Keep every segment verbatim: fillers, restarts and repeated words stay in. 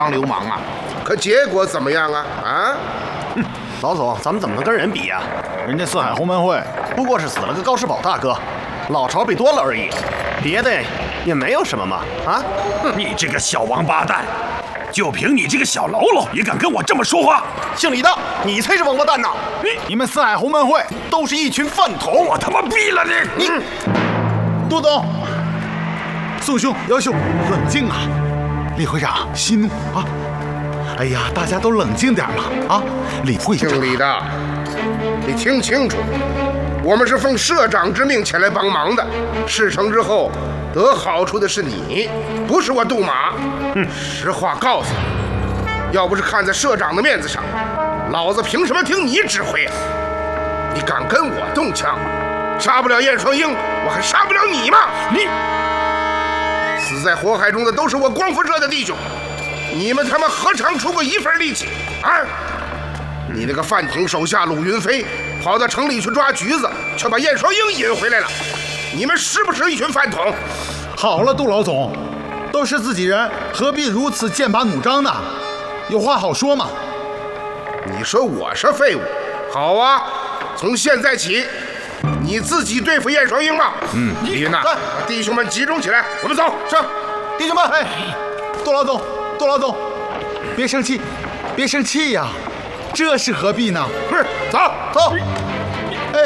帮流氓啊！ 可结果怎么样啊？啊？ 哼，老总，咱们怎么能跟人比呀？人家四海鸿门会不过是死了个高世宝大哥，老巢被端了而已，别的也没有什么嘛。啊？ 你这个小王八蛋！就凭你这个小喽啰，也敢跟我这么说话？ 姓李的，你才是王八蛋呐！ 你你们四海鸿门会都是一群饭桶！ 我他妈毙了你！ 你， 杜总，宋兄、姚兄，冷静啊！李会长息怒啊！哎呀，大家都冷静点嘛！啊，李会长， 姓李的，你听清楚，我们是奉社长之命前来帮忙的，事成之后得好处的是你，不是我杜马。嗯，实话告诉你，要不是看在社长的面子上，老子凭什么听你指挥啊？你敢跟我动枪，杀不了燕双英，我还杀不了你吗？ 你死在火海中的都是我光复社的弟兄，你们他妈何尝出过一份力气啊？你那个范挺手下鲁云飞跑到城里去抓橘子，却把燕双英引回来了，你们是不是一群饭桶？ 好了，杜老总，都是自己人，何必如此剑拔弩张呢？有话好说嘛。 你说我是废物，好啊，从现在起，你自己对付燕双英吧。嗯，李云呐，把弟兄们集中起来，我们走。 是，弟兄们，哎，杜老总，杜老总，别生气，别生气呀，这是何必呢？ 是，走走。哎，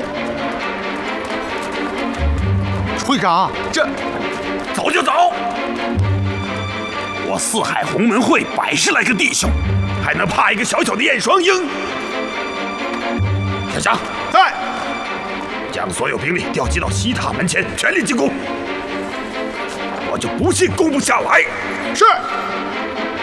会长，这走就走。我四海鸿门会百十来个弟兄，还能怕一个小小的燕双英？小翔， 在， 将所有兵力调集到西塔门前，全力进攻。我就不信攻不下来。 是。